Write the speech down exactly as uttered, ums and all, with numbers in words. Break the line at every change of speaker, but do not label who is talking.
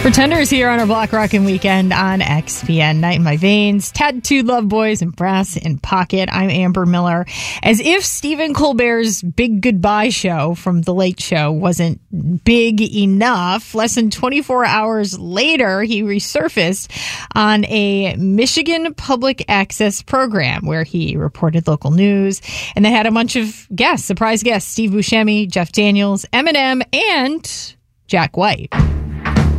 Pretenders here on our Block Rockin' Weekend on X P N. Night in My Veins, Tattooed Love Boys, and Brass in Pocket. I'm Amber Miller. As if Stephen Colbert's big goodbye show from The Late Show wasn't big enough, less than twenty-four hours later, he resurfaced on a Michigan public access program where he reported local news. And they had a bunch of guests, surprise guests, Steve Buscemi, Jeff Daniels, Eminem, and Jack White.